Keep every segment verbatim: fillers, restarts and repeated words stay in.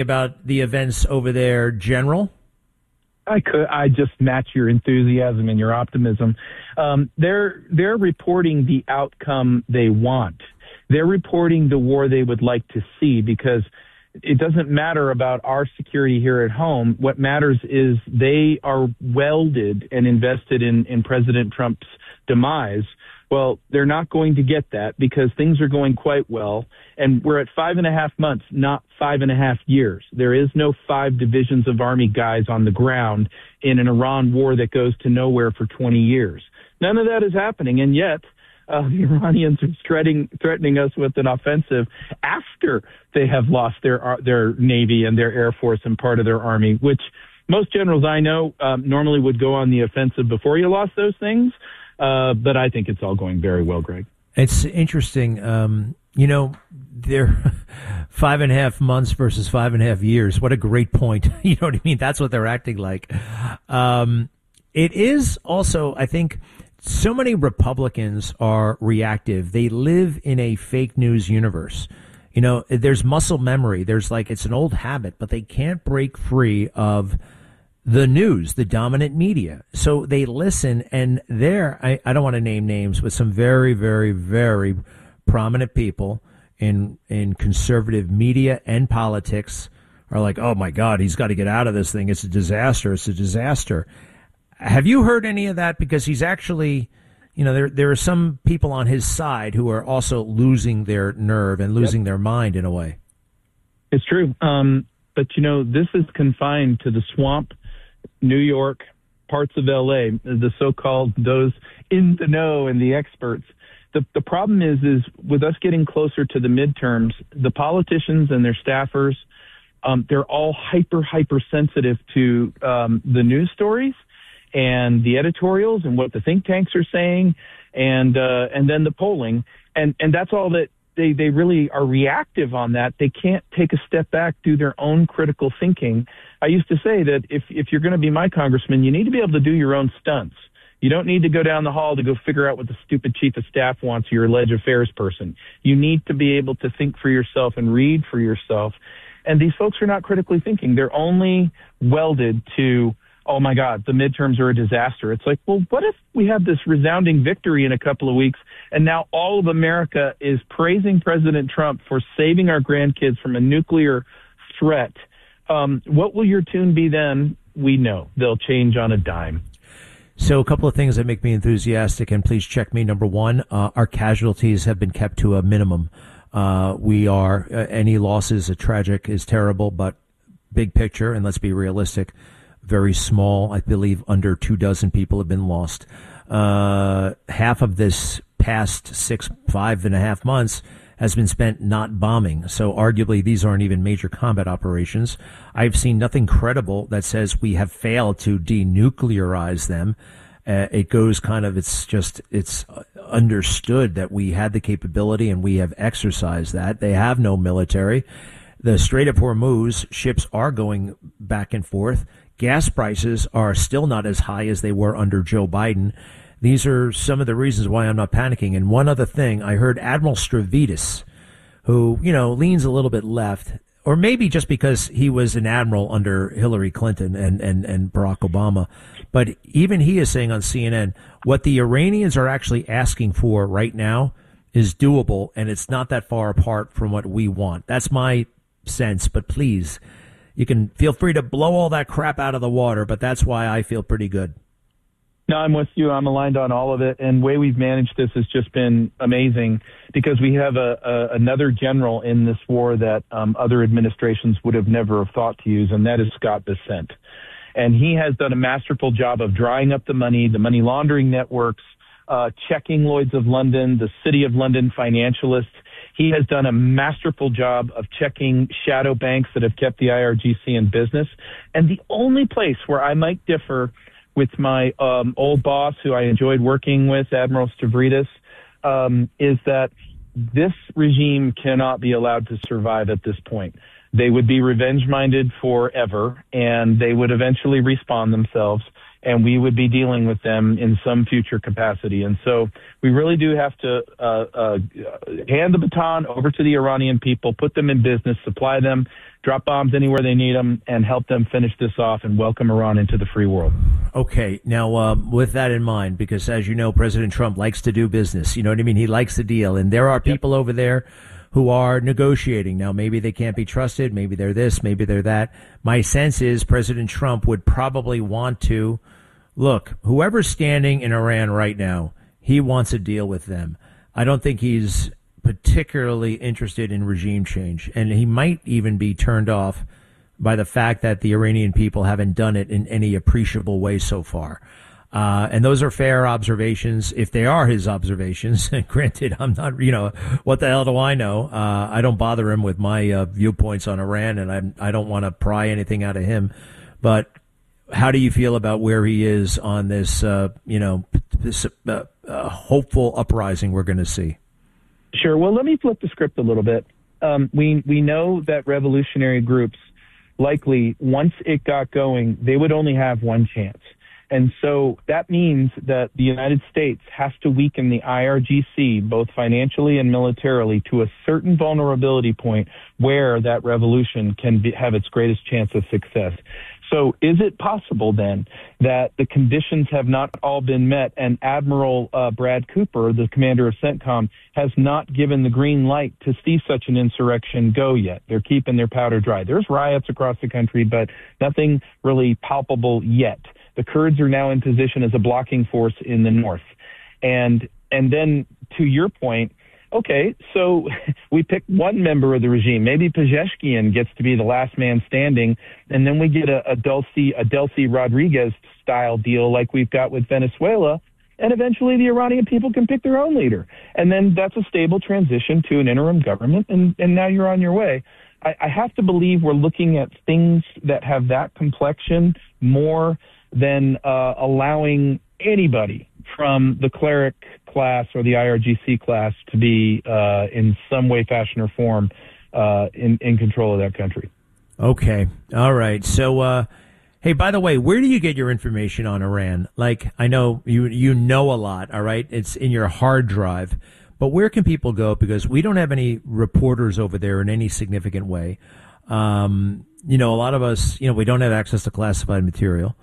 About the events over there, General? I could. I just match your enthusiasm and your optimism. Um, they're they're reporting the outcome they want. They're reporting the war they would like to see, because it doesn't matter about our security here at home. What matters is they are welded and invested in, in President Trump's demise. Well, they're not going to get that, because things are going quite well. And we're at five and a half months, not five and a half years. There is no five divisions of Army guys on the ground in an Iran war that goes to nowhere for twenty years. None of that is happening. And yet, Uh, the Iranians are threatening, threatening us with an offensive after they have lost their their Navy and their Air Force and part of their Army, which most generals I know um, normally would go on the offensive before you lost those things. Uh, but I think it's all going very well, Greg. It's interesting. Um, you know, they're five and a half months versus five and a half years. What a great point. You know what I mean? That's what they're acting like. Um, it is also, I think, so many Republicans are reactive. They live in a fake news universe. You know, there's muscle memory. There's like, it's an old habit, but they can't break free of the news, the dominant media. So they listen, and there, I, I don't want to name names, but some very, very, very prominent people in, in conservative media and politics are like, oh my God, he's got to get out of this thing. It's a disaster. It's a disaster. Have you heard any of that? Because he's actually, you know, there there are some people on his side who are also losing their nerve and losing yep. their mind in a way. It's true. Um, but, you know, this is confined to the swamp, New York, parts of L A, the so-called those in the know and the experts. The the problem is, is with us getting closer to the midterms, the politicians and their staffers, um, they're all hyper, hyper sensitive to um, the news stories and the editorials and what the think tanks are saying, and uh, and then the polling, and and that's all that they they really are reactive on that. They can't take a step back, do their own critical thinking. I used to say that if if you're going to be my congressman, you need to be able to do your own stunts. You don't need to go down the hall to go figure out what the stupid chief of staff wants, your alleged affairs person. You need to be able to think for yourself and read for yourself. And these folks are not critically thinking. They're only welded to, oh my God, the midterms are a disaster. It's like, well, what if we have this resounding victory in a couple of weeks, and now all of America is praising President Trump for saving our grandkids from a nuclear threat? Um, what will your tune be then? We know they'll change on a dime. So a couple of things that make me enthusiastic, and please check me. Number one, uh, our casualties have been kept to a minimum. Uh, we are, uh, any losses, a tragic is terrible, but big picture, and let's be realistic, very small. I believe under two dozen people have been lost. Uh, half of this past six, five and a half months has been spent not bombing. So arguably these aren't even major combat operations. I've seen nothing credible that says we have failed to denuclearize them. Uh, it goes kind of, it's just, it's understood that we had the capability and we have exercised that. They have no military. The Strait of Hormuz ships are going back and forth. Gas prices are still not as high as they were under Joe Biden. These are some of the reasons why I'm not panicking. And one other thing, I heard Admiral Stavridis, who, you know, leans a little bit left, or maybe just because he was an admiral under Hillary Clinton and, and, and Barack Obama. But even he is saying on C N N, what the Iranians are actually asking for right now is doable, and it's not that far apart from what we want. That's my sense, but please, you can feel free to blow all that crap out of the water, but that's why I feel pretty good. No, I'm with you. I'm aligned on all of it. And the way we've managed this has just been amazing, because we have a, a another general in this war that um, other administrations would have never have thought to use, and that is Scott Bessent. And he has done a masterful job of drying up the money, the money laundering networks, uh, checking Lloyds of London, the City of London financialists. He has done a masterful job of checking shadow banks that have kept the I R G C in business. And the only place where I might differ with my um, old boss, who I enjoyed working with, Admiral Stavridis, um, is that this regime cannot be allowed to survive at this point. They would be revenge-minded forever, and they would eventually respawn themselves. and we would be dealing with them in some future capacity. And so we really do have to uh, uh, hand the baton over to the Iranian people, put them in business, supply them, drop bombs anywhere they need them, and help them finish this off and welcome Iran into the free world. Okay. Now, um, with that in mind, because as you know, President Trump likes to do business. You know what I mean? He likes the deal. And there are people yep. over there who are negotiating. Now, maybe they can't be trusted. Maybe they're this, maybe they're that. My sense is President Trump would probably want to, look, whoever's standing in Iran right now, he wants a deal with them. I don't think he's particularly interested in regime change, and he might even be turned off by the fact that the Iranian people haven't done it in any appreciable way so far. Uh, and those are fair observations, if they are his observations. Granted, I'm not, you know, what the hell do I know? Uh, I don't bother him with my uh, viewpoints on Iran, and I'm, I don't want to pry anything out of him. But how do you feel about where he is on this, uh, you know, this uh, uh, hopeful uprising we're going to see? Sure. Well, let me flip the script a little bit. Um, we we know that revolutionary groups, likely, once it got going, they would only have one chance. And so that means that the United States has to weaken the I R G C, both financially and militarily, to a certain vulnerability point where that revolution can be, have its greatest chance of success. So is it possible then that the conditions have not all been met and Admiral uh, Brad Cooper, the commander of CENTCOM, has not given the green light to see such an insurrection go yet? They're keeping their powder dry. There's riots across the country, but nothing really palpable yet. The Kurds are now in position as a blocking force in the north. And and then to your point, okay, so we pick one member of the regime. Maybe Pezeshkian gets to be the last man standing, and then we get a, a Delcy a Delcy Rodriguez style deal like we've got with Venezuela, and eventually the Iranian people can pick their own leader. And then that's a stable transition to an interim government, and, and now you're on your way. I, I have to believe we're looking at things that have that complexion more than uh, allowing anybody from the cleric class or the I R G C class to be uh, in some way, fashion, or form uh, in, in control of that country. Okay. All right. So, uh, hey, by the way, where do you get your information on Iran? Like, I know you you know a lot, all right? It's in your hard drive. But where can people go? Because we don't have any reporters over there in any significant way. Um, you know, a lot of us, you know, we don't have access to classified material.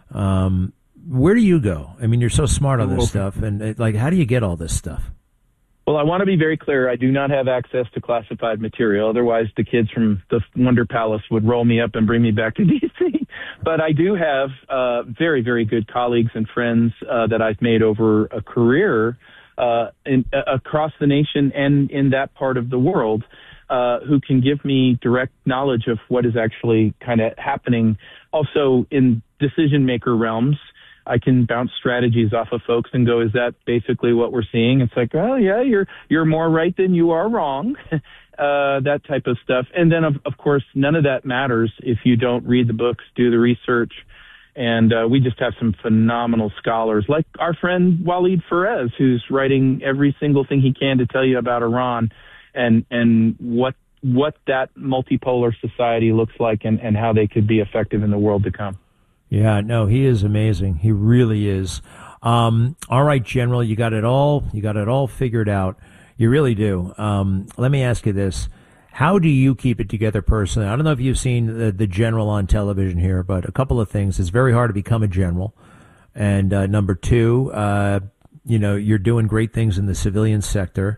Um, where do you go? I mean, you're so smart on this stuff, and like, how do you get all this stuff? Well, I want to be very clear. I do not have access to classified material. Otherwise, the kids from the Wonder Palace would roll me up and bring me back to D C. But I do have uh, very, very good colleagues and friends uh, that I've made over a career uh, in, uh, across the nation and in that part of the world uh, who can give me direct knowledge of what is actually kind of happening. Also, in decision maker realms, I can bounce strategies off of folks and go, is that basically what we're seeing? It's like, oh, yeah, you're you're more right than you are wrong, uh, that type of stuff. And then, of, of course, none of that matters if you don't read the books, do the research. And uh, we just have some phenomenal scholars, like our friend Waleed Perez, who's writing every single thing he can to tell you about Iran and and what what that multipolar society looks like and, and how they could be effective in the world to come. Yeah, no, he is amazing. He really is. Um, all right, General, you got it all. You got it all figured out. You really do. Um, let me ask you this. How do you keep it together personally? I don't know if you've seen the, the general on television here, but a couple of things. It's very hard to become a general. And uh, number two, uh, you know, you're doing great things in the civilian sector.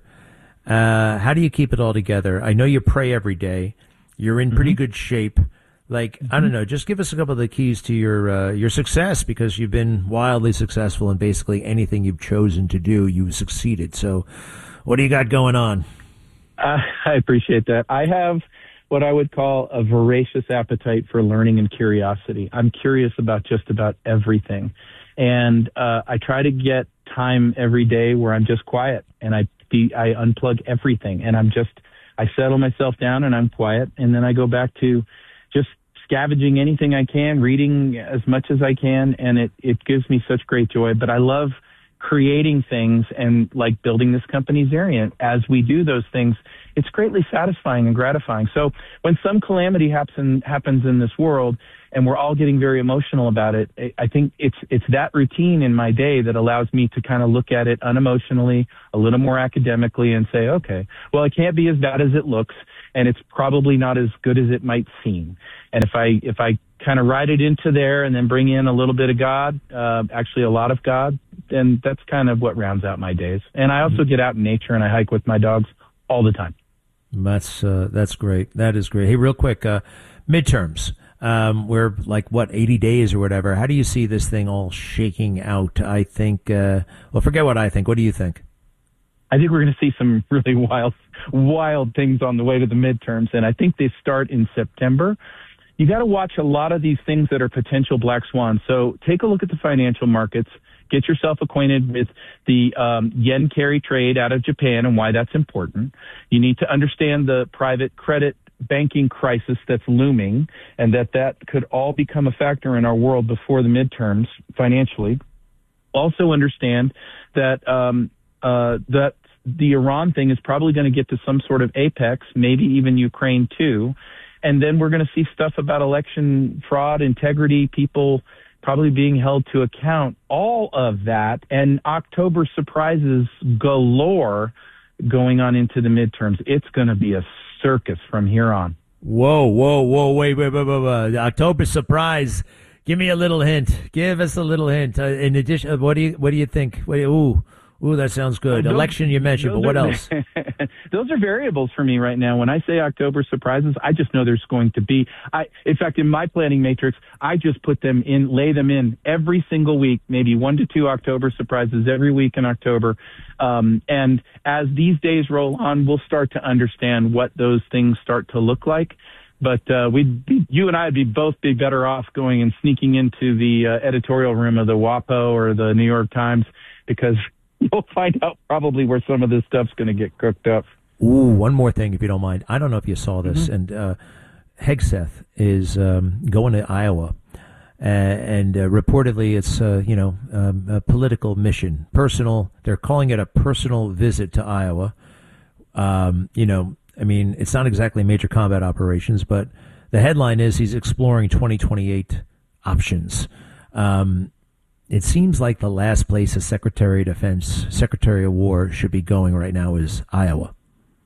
Uh, how do you keep it all together? I know you pray every day. You're in pretty mm-hmm. good shape. Like, mm-hmm. I don't know, just give us a couple of the keys to your uh, your success, because you've been wildly successful in basically anything you've chosen to do. You've succeeded. So what do you got going on? Uh, I appreciate that. I have what I would call a voracious appetite for learning and curiosity. I'm curious about just about everything. And uh, I try to get time every day where I'm just quiet and I I unplug everything and I'm just, I settle myself down and I'm quiet. And then I go back to just scavenging anything I can, reading as much as I can. And it, it gives me such great joy. But I love creating things and like building this company Xariant. As we do those things, it's greatly satisfying and gratifying. So when some calamity happens happens in this world, and we're all getting very emotional about it, I think it's it's that routine in my day that allows me to kind of look at it unemotionally, a little more academically, and say, okay, well, it can't be as bad as it looks, and it's probably not as good as it might seem. And if I if I kind of ride it into there and then bring in a little bit of God, uh, actually a lot of God, then that's kind of what rounds out my days. And I also get out in nature and I hike with my dogs all the time. That's uh, that's great. That is great. Hey, real quick, uh, midterms. Um, we're like, what, eighty days or whatever. How do you see this thing all shaking out? I think, uh, well, forget what I think. What do you think? I think we're going to see some really wild, wild things on the way to the midterms. And I think they start in September. You got to watch a lot of these things that are potential black swans. So take a look at the financial markets. Get yourself acquainted with the um, yen carry trade out of Japan and why that's important. You need to understand the private credit banking crisis that's looming, and that that could all become a factor in our world before the midterms financially. Also understand that um, uh, that the Iran thing is probably going to get to some sort of apex, maybe even Ukraine too. And then we're going to see stuff about election fraud, integrity, people probably being held to account, all of that, and October surprises galore going on into the midterms. It's going to be a circus from here on. Whoa, whoa, whoa, wait, wait, wait, wait, wait. October surprise. Give me a little hint. Give us a little hint. Uh, in addition, what do you, what do you think? What do you, ooh, ooh, that sounds good. Uh, those, Election you mentioned, but what are, else? Those are variables for me right now. When I say October surprises, I just know there's going to be. I, in fact, in my planning matrix, I just put them in, lay them in every single week, maybe one to two October surprises every week in October. Um, and as these days roll on, we'll start to understand what those things start to look like. But uh, we'd be, you and I would be both be better off going and sneaking into the uh, editorial room of the WAPO or the New York Times, because you'll find out probably where some of this stuff's going to get cooked up. Ooh, one more thing, if you don't mind. I don't know if you saw this, Mm-hmm. and uh, Hegseth is um, going to Iowa, uh, and uh, reportedly it's uh, you know um, a political mission, personal. They're calling it a personal visit to Iowa. Um, you know, I mean, it's not exactly major combat operations, but the headline is he's exploring twenty twenty-eight options. Um, It seems like the last place a Secretary of Defense, Secretary of War should be going right now is Iowa.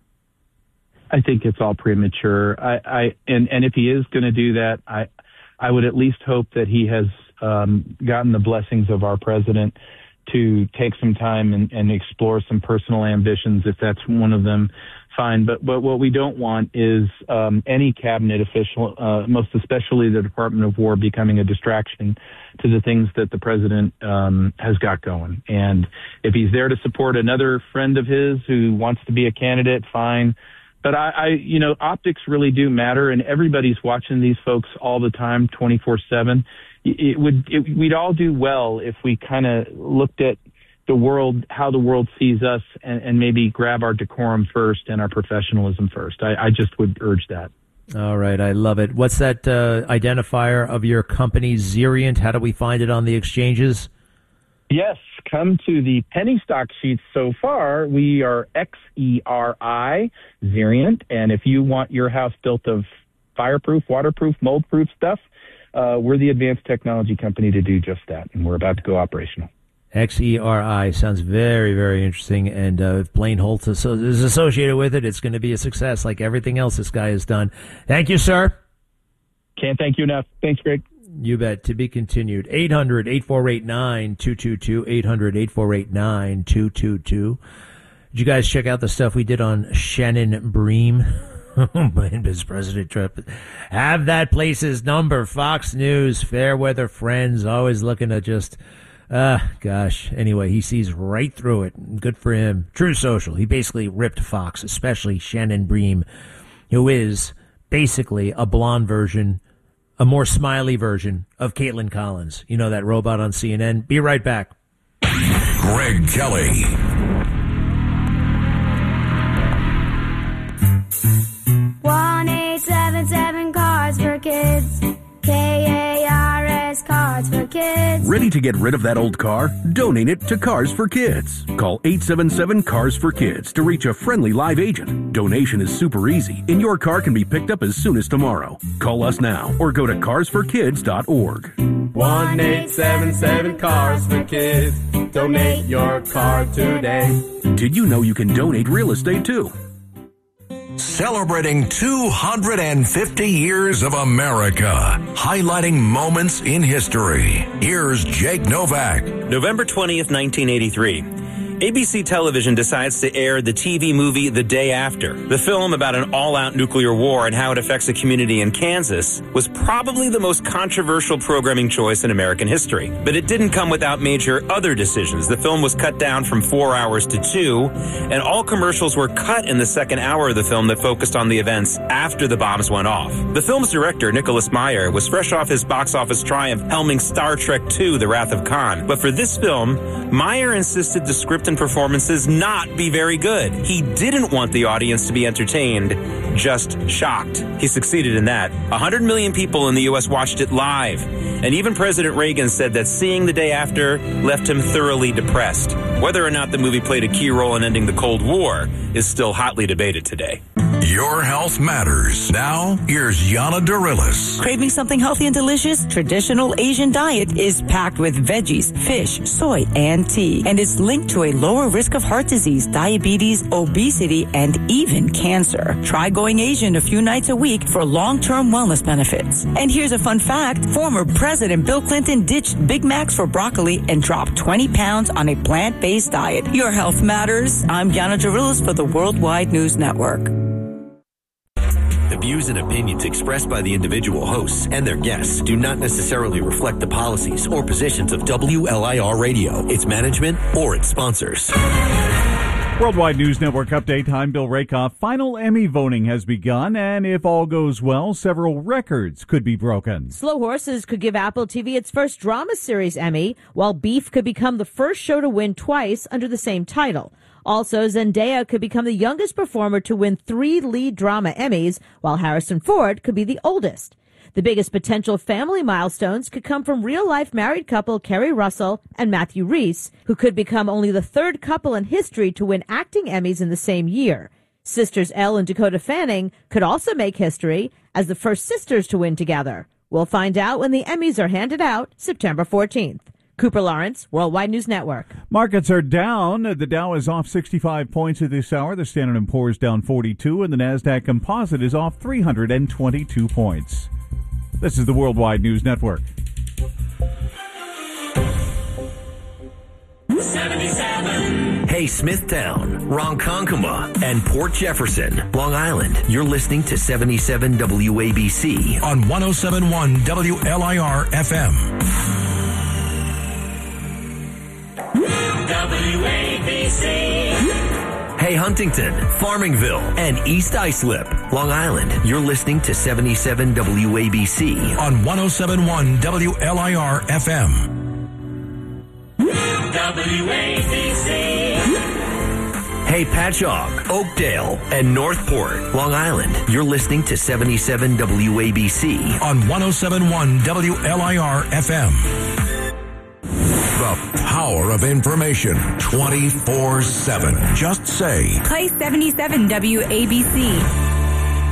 I think it's all premature. I, I and, and if he is going to do that, I I would at least hope that he has um, gotten the blessings of our president to take some time and, and explore some personal ambitions, if that's one of them. Fine, but but what we don't want is um, any cabinet official, uh, most especially the Department of War, becoming a distraction to the things that the president um, has got going. And if he's there to support another friend of his who wants to be a candidate, fine. But I, I you know, optics really do matter, and everybody's watching these folks all the time, twenty-four seven. It would it, we'd all do well if we kind of looked at the world, how the world sees us, and, and maybe grab our decorum first and our professionalism first. I, I just would urge that. All right. I love it. What's that uh, identifier of your company, Xerient? How do we find it on the exchanges? Yes. Come to the penny stock sheets so far. We are X E R I, Xerient. And if you want your house built of fireproof, waterproof, mold-proof stuff, uh, we're the advanced technology company to do just that. And we're about to go operational. X E R I sounds very, very interesting. And uh, if Blaine Holtz is associated with it, it's going to be a success like everything else this guy has done. Thank you, sir. Can't thank you enough. Thanks, Greg. You bet. To be continued. eight hundred, eight four eight, nine two two two. eight hundred, eight four eight, nine two two two. Did you guys check out the stuff we did on Shannon Bream? Mister President Trump. Have that place's number. Fox News, fair weather friends, always looking to just... Ah, uh, gosh. Anyway, he sees right through it. Good for him. True Social. He basically ripped Fox, especially Shannon Bream, who is basically a blonde version, a more smiley version of Caitlin Collins. You know, that robot on C N N. Be right back. Greg Kelly. one eight seven seven Cards for Kids. K A R S Cards for Kids. Kids. Ready to get rid of that old car? Donate it to Cars for Kids. Call eight seven seven, C A R S for Kids to reach a friendly live agent. Donation is super easy, and your car can be picked up as soon as tomorrow. Call us now or go to cars for kids dot org. one eight seven seven Cars for Kids. Donate your car today. Did you know you can donate real estate too? Celebrating two hundred fifty years of America, highlighting moments in history. Here's Jake Novak. November twentieth, nineteen eighty-three. A B C Television decides to air the T V movie The Day After. The film about an all-out nuclear war and how it affects a community in Kansas was probably the most controversial programming choice in American history. But it didn't come without major other decisions. The film was cut down from four hours to two, and all commercials were cut in the second hour of the film that focused on the events after the bombs went off. The film's director, Nicholas Meyer, was fresh off his box office triumph helming Star Trek two, The Wrath of Khan. But for this film, Meyer insisted the script and performances not be very good. He didn't want the audience to be entertained, just shocked. He succeeded in that. one hundred million people in the U S watched it live, and even President Reagan said that seeing The Day After left him thoroughly depressed. Whether or not the movie played a key role in ending the Cold War is still hotly debated today. Your health matters. Now, here's Yana Darilis. Craving something healthy and delicious? Traditional Asian diet is packed with veggies, fish, soy, and tea, and is linked to a lower risk of heart disease, diabetes, obesity, and even cancer. Try going Asian a few nights a week for long-term wellness benefits. And here's a fun fact. Former President Bill Clinton ditched Big Macs for broccoli and dropped twenty pounds on a plant-based diet. Your health matters. I'm Yana Darilis for the Worldwide News Network. The views and opinions expressed by the individual hosts and their guests do not necessarily reflect the policies or positions of W L I R Radio, its management, or its sponsors. Worldwide News Network update. I'm Bill Rakoff. Final Emmy voting has begun, and if all goes well, several records could be broken. Slow Horses could give Apple T V its first drama series Emmy, while Beef could become the first show to win twice under the same title. Also, Zendaya could become the youngest performer to win three lead drama Emmys, while Harrison Ford could be the oldest. The biggest potential family milestones could come from real-life married couple Kerry Russell and Matthew Rhys, who could become only the third couple in history to win acting Emmys in the same year. Sisters Elle and Dakota Fanning could also make history as the first sisters to win together. We'll find out when the Emmys are handed out September fourteenth. Cooper Lawrence, Worldwide News Network. Markets are down. The Dow is off sixty-five points at this hour. The Standard and Poor's down forty-two, and the NASDAQ Composite is off three hundred twenty-two points. This is the Worldwide News Network. seventy-seven. Hey, Smithtown, Ronkonkoma, and Port Jefferson, Long Island. You're listening to seventy-seven W A B C on one oh seven point one W L I R F M. W A B C. Hey, Huntington, Farmingville, and East Islip, Long Island. You're listening to seventy-seven W A B C on one oh seven point one W L I R F M. W A B C. Hey, Patchogue, Oakdale, and Northport, Long Island. You're listening to seventy-seven W A B C on one oh seven point one W L I R F M. The power of information twenty-four seven. Just say, Play seventy-seven W A B C.